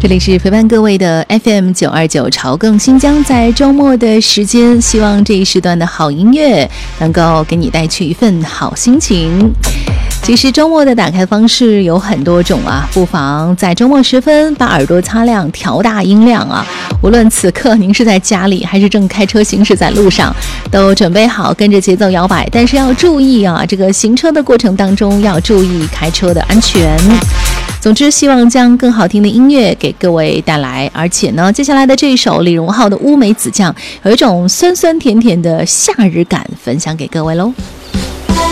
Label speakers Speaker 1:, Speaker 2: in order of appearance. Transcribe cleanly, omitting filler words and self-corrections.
Speaker 1: 这里是陪伴各位的 FM929 潮更新疆，在周末的时间，希望这一时段的好音乐能够给你带去一份好心情。其实周末的打开方式有很多种啊，不妨在周末时分把耳朵擦亮，调大音量啊。无论此刻您是在家里，还是正开车行驶在路上，都准备好跟着节奏摇摆。但是要注意啊，这个行车的过程当中要注意开车的安全。总之，希望将更好听的音乐给各位带来，而且呢，接下来的这一首李荣浩的《乌梅子酱》有一种酸酸甜甜的夏日感，分享给各位喽。